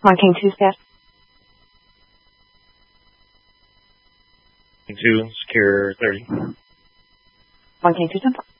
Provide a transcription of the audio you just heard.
1 King 2 status. 2, secure 30. 1 King 2 tempo.